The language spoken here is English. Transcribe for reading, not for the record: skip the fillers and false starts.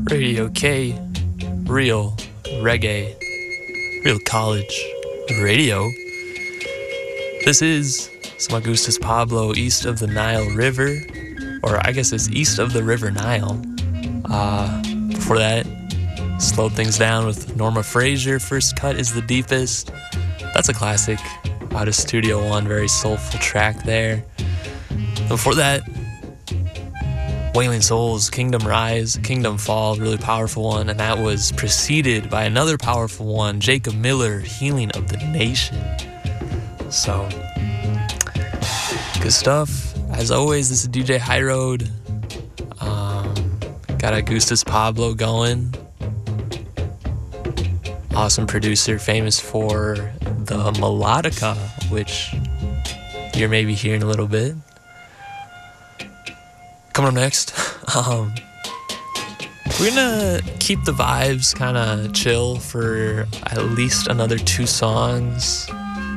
Radio K, real reggae, real college radio. This is Some Augustus Pablo, east of the Nile River, or I guess it's east of the River Nile. Before that, slowed things down with Norma Fraser, First Cut is the Deepest. That's a classic, out of Studio One, very soulful track there. Before that, Wailing Souls, Kingdom Rise, Kingdom Fall, really powerful one, and that was preceded by another powerful one, Jacob Miller, Healing of the Nation. So, good stuff. As always, this is DJ High Road. Got Augustus Pablo going. Awesome producer, famous for the melodica, which you're maybe hearing a little bit. Coming up next, we're gonna keep the vibes kind of chill for at least another 2 songs.